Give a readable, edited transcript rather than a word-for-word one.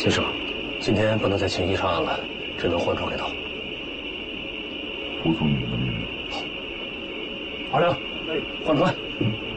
先生，今天不能再请医上岸了，只能换船开道。 服从你的命令。 好，华良，换船。